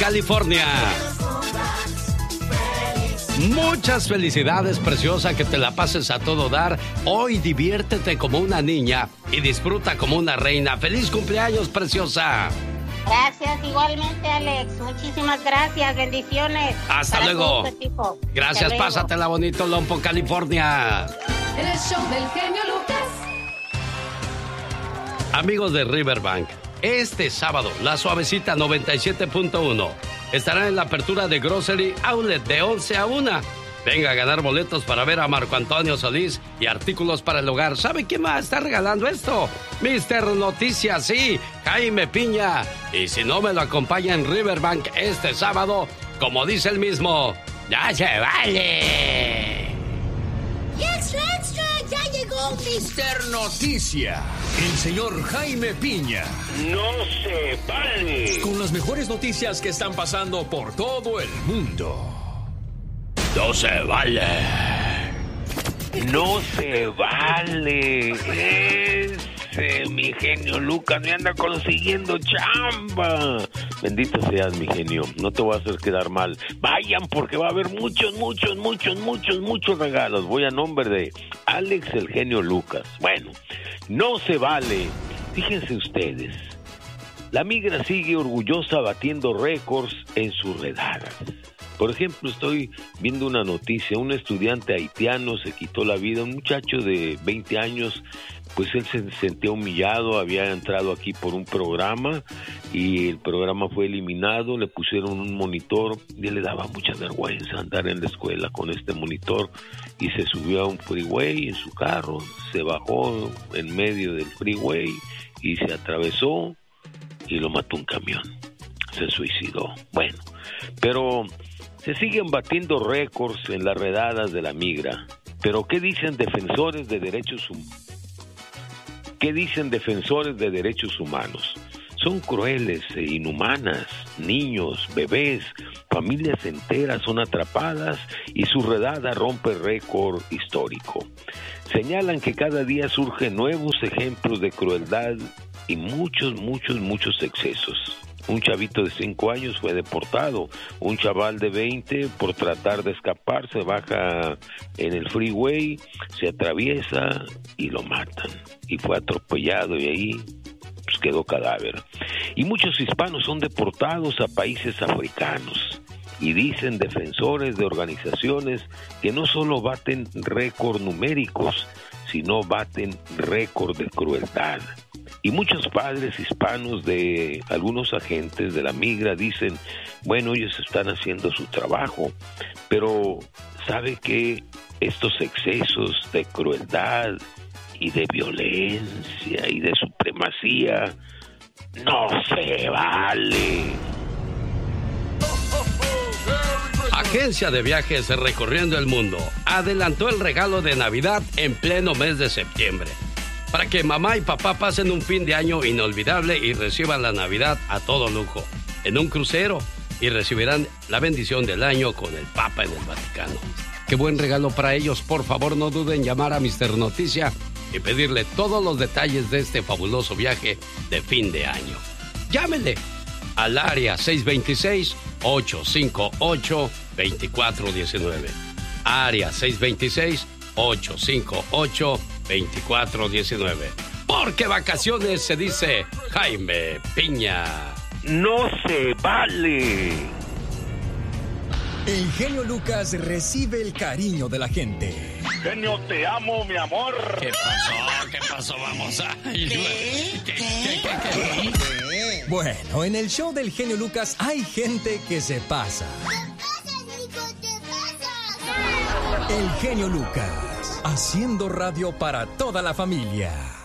California. Muchas felicidades, preciosa, que te la pases a todo dar. Hoy diviértete como una niña y disfruta como una reina. ¡Feliz cumpleaños, preciosa! Gracias, igualmente, Alex. Muchísimas gracias, bendiciones. Hasta luego. Gracias, pásatela bonito, Lompo, California. En el show del genio Lucas. Amigos de Riverbank, este sábado, La Suavecita 97.1 estará en la apertura de Grocery Outlet de 11 a 1. Venga a ganar boletos para ver a Marco Antonio Solís y artículos para el hogar. ¿Sabe quién va a estar regalando esto? Mister Noticias, sí, Jaime Piña. Y si no me lo acompaña en Riverbank este sábado, como dice el mismo, ¡ya se vale! ¡Extra, extra! ¡Ya llegó Mister Noticia! El señor Jaime Piña. ¡No se vale! Con las mejores noticias que están pasando por todo el mundo. ¡No se vale! ¡No se vale! Mi genio Lucas me anda consiguiendo chamba. Bendito seas, mi genio. No te voy a hacer quedar mal. Vayan, porque va a haber muchos regalos. Voy a nombre de Alex el genio Lucas. Bueno, no se vale. Fíjense ustedes. La migra sigue orgullosa batiendo récords en sus redadas. Por ejemplo, estoy viendo una noticia, un estudiante haitiano se quitó la vida, un muchacho de 20 años, pues él se sentía humillado, había entrado aquí por un programa y el programa fue eliminado, le pusieron un monitor y él le daba mucha vergüenza andar en la escuela con este monitor y se subió a un freeway en su carro, se bajó en medio del freeway y se atravesó y lo mató un camión, se suicidó. Bueno, pero se siguen batiendo récords en las redadas de la migra. Pero ¿qué dicen defensores de derechos humanos? ¿Qué dicen defensores de derechos humanos? Son crueles e inhumanas. Niños, bebés, familias enteras son atrapadas y su redada rompe récord histórico. Señalan que cada día surgen nuevos ejemplos de crueldad y muchos excesos. Un chavito de 5 años fue deportado. Un chaval de 20 por tratar de escapar se baja en el freeway, se atraviesa y lo matan. Y fue atropellado y ahí pues quedó cadáver. Y muchos hispanos son deportados a países africanos. Y dicen defensores de organizaciones que no solo baten récord numéricos, sino baten récord de crueldad. Y muchos padres hispanos de algunos agentes de la migra dicen, bueno, ellos están haciendo su trabajo, pero ¿sabe qué? Estos excesos de crueldad y de violencia y de supremacía no se vale. Agencia de Viajes Recorriendo el Mundo adelantó el regalo de Navidad en pleno mes de septiembre, para que mamá y papá pasen un fin de año inolvidable y reciban la Navidad a todo lujo, en un crucero, y recibirán la bendición del año con el Papa en el Vaticano. Qué buen regalo para ellos. Por favor, no duden en llamar a Mister Noticia y pedirle todos los detalles de este fabuloso viaje de fin de año. Llámenle al área 626-858-2419. Área 626-858-2419. Porque vacaciones se dice Jaime Piña. ¡No se vale! El genio Lucas recibe el cariño de la gente. Genio, te amo, mi amor. ¿Qué pasó? Vamos a... ¿Qué? Bueno, en el show del genio Lucas hay gente que se pasa. El genio Lucas, haciendo radio para toda la familia.